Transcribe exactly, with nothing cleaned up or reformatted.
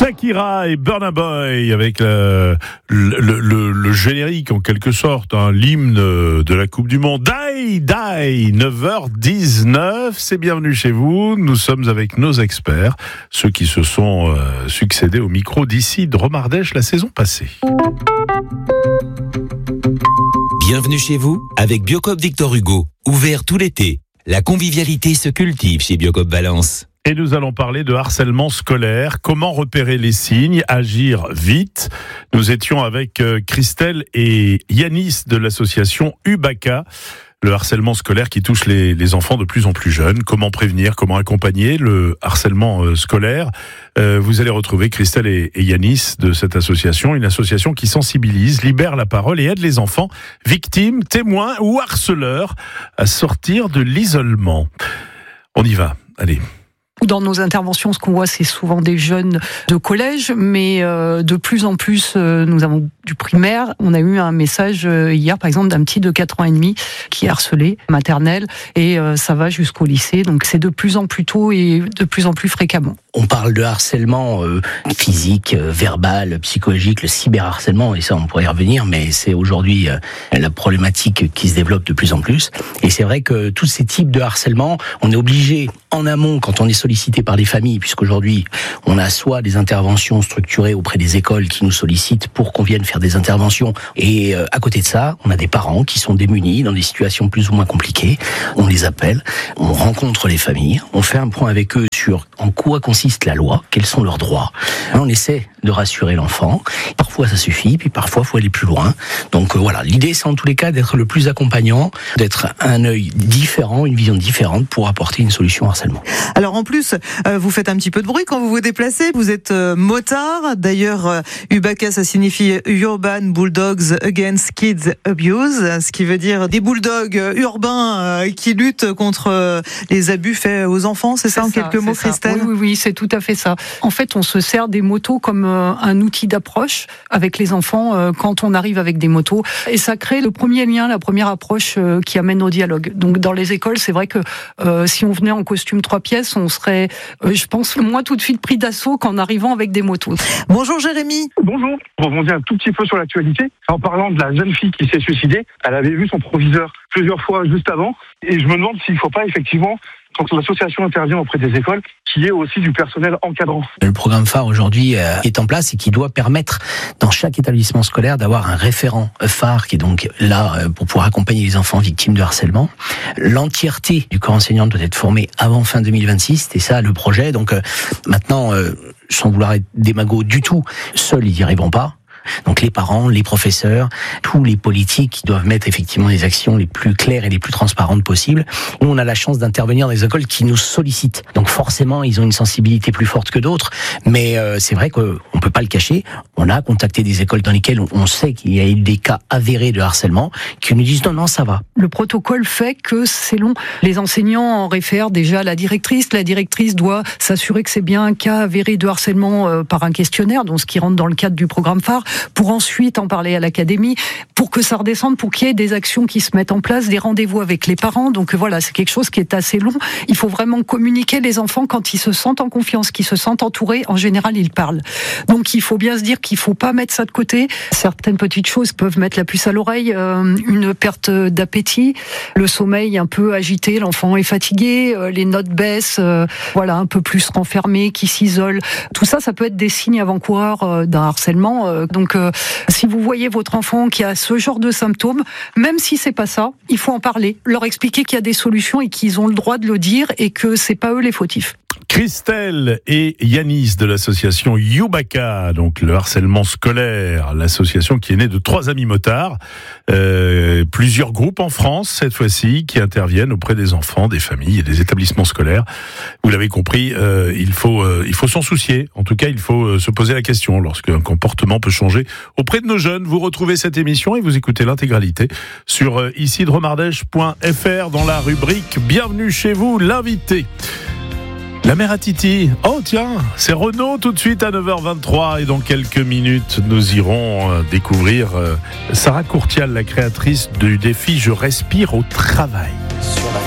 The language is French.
Shakira et Burna Boy avec le, le, le, le générique en quelque sorte, hein, l'hymne de la Coupe du Monde. Die, die, neuf heures dix-neuf, c'est bienvenue chez vous. Nous sommes avec nos experts, ceux qui se sont euh, succédés au micro d'ici de Romardèche la saison passée. Bienvenue chez vous avec Biocoop Victor Hugo, ouvert tout l'été. La convivialité se cultive chez Biocoop Valence. Et nous allons parler de harcèlement scolaire, comment repérer les signes, agir vite. Nous étions avec Christelle et Yanis de l'association Ubaka, le harcèlement scolaire qui touche les, les enfants de plus en plus jeunes. Comment prévenir, comment accompagner le harcèlement scolaire. Euh, vous allez retrouver Christelle et, et Yanis de cette association, une association qui sensibilise, libère la parole et aide les enfants, victimes, témoins ou harceleurs à sortir de l'isolement. On y va, allez. Dans nos interventions, ce qu'on voit, c'est souvent des jeunes de collège, mais euh, de plus en plus, euh, nous avons du primaire. On a eu un message euh, hier, par exemple, d'un petit de quatre ans et demi qui est harcelé, maternelle, et euh, ça va jusqu'au lycée. Donc c'est de plus en plus tôt et de plus en plus fréquemment. On parle de harcèlement euh, physique, euh, verbal, psychologique, le cyberharcèlement, et ça on pourrait y revenir, mais c'est aujourd'hui euh, la problématique qui se développe de plus en plus. Et c'est vrai que tous ces types de harcèlement, on est obligé en amont, quand on est sollicité par les familles, puisqu'aujourd'hui on a soit des interventions structurées auprès des écoles qui nous sollicitent pour qu'on vienne faire des interventions, et euh, à côté de ça, on a des parents qui sont démunis dans des situations plus ou moins compliquées. On les appelle, on rencontre les familles, on fait un point avec eux sur en quoi consiste la loi, quels sont leurs droits. On essaie de rassurer l'enfant. Parfois ça suffit, puis parfois il faut aller plus loin. Donc euh, voilà, l'idée c'est en tous les cas d'être le plus accompagnant, d'être un œil différent, une vision différente pour apporter une solution au harcèlement. Alors en plus, euh, vous faites un petit peu de bruit quand vous vous déplacez, vous êtes euh, motard. D'ailleurs, euh, Ubaka, ça signifie Urban Bulldogs Against Kids Abuse, ce qui veut dire des bulldogs urbains euh, qui luttent contre euh, les abus faits aux enfants, c'est ça c'est en ça, quelques mots, Christelle ? Oui, oui, oui, c'est tout à fait ça. En fait, on se sert des motos comme euh, un outil d'approche avec les enfants euh, quand on arrive avec des motos. Et ça crée le premier lien, la première approche euh, qui amène au dialogue. Donc dans les écoles, c'est vrai que euh, si on venait en costume trois pièces, on serait, euh, je pense, moins tout de suite pris d'assaut qu'en arrivant avec des motos. Bonjour Jérémy. Bonjour. Je rebondis un tout petit peu sur l'actualité. En parlant de la jeune fille qui s'est suicidée, elle avait vu son proviseur plusieurs fois juste avant. Et je me demande s'il ne faut pas effectivement, quand l'association intervient auprès des écoles, qu'il y ait aussi du personnel encadrant. Le programme phare aujourd'hui euh, est en place et qui doit permettre dans chaque établissement scolaire d'avoir un référent phare qui est donc là euh, pour pouvoir accompagner les enfants victimes de harcèlement. L'entièreté du corps enseignant doit être formée avant fin deux mille vingt-six, c'est ça le projet. Donc euh, maintenant, euh, sans vouloir être démago du tout, seuls ils n'y arriveront pas. Donc les parents, les professeurs, tous les politiques qui doivent mettre effectivement les actions les plus claires et les plus transparentes possibles. Nous, on a la chance d'intervenir dans des écoles qui nous sollicitent. Donc forcément, ils ont une sensibilité plus forte que d'autres. Mais euh, c'est vrai qu'on ne peut pas le cacher. On a contacté des écoles dans lesquelles on sait qu'il y a eu des cas avérés de harcèlement qui nous disent non, non, ça va. Le protocole fait que c'est long. Les enseignants en réfèrent déjà à la directrice. La directrice doit s'assurer que c'est bien un cas avéré de harcèlement euh, par un questionnaire, donc ce qui rentre dans le cadre du programme phare, pour ensuite en parler à l'académie, pour que ça redescende, pour qu'il y ait des actions qui se mettent en place, des rendez-vous avec les parents. Donc voilà, c'est quelque chose qui est assez long. Il faut vraiment communiquer les enfants quand ils se sentent en confiance, qu'ils se sentent entourés. En général, ils parlent. Donc il faut bien se dire qu'il faut pas mettre ça de côté. Certaines petites choses peuvent mettre la puce à l'oreille, euh, une perte d'appétit, le sommeil un peu agité, l'enfant est fatigué, euh, les notes baissent, euh, voilà, un peu plus renfermé, qui s'isole. Tout ça, ça peut être des signes avant-coureurs euh, d'un harcèlement. Euh, donc Donc, euh, si vous voyez votre enfant qui a ce genre de symptômes, même si c'est pas ça, il faut en parler, leur expliquer qu'il y a des solutions et qu'ils ont le droit de le dire et que c'est pas eux les fautifs. Christelle et Yanis de l'association Ubaka, donc le harcèlement scolaire, l'association qui est née de trois amis motards, euh, plusieurs groupes en France cette fois-ci qui interviennent auprès des enfants, des familles et des établissements scolaires. Vous l'avez compris, euh, il faut euh, il faut s'en soucier. En tout cas, il faut euh, se poser la question lorsqu'un comportement peut changer auprès de nos jeunes. Vous retrouvez cette émission et vous écoutez l'intégralité sur euh, ici de romardèche point f r dans la rubrique Bienvenue chez vous, l'invité. La mère à Titi. Oh tiens, c'est Renaud tout de suite à neuf heures vingt-trois et dans quelques minutes nous irons euh, découvrir euh, Sarah Courtial, la créatrice du défi Je respire au travail. Sur la